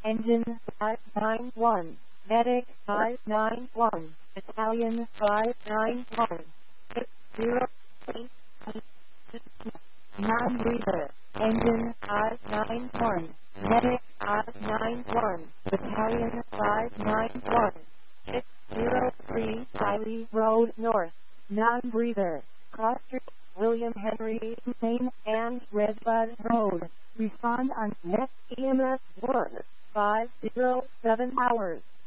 Engine 591, Medic 591, Italian 591, 603, non-breather, Engine 591, Medic 591, Italian 591, 603, Riley Road North, non-breather, Cluster, William Henry Main, and Redbud Road. Respond on next EMS 1, 507 hours.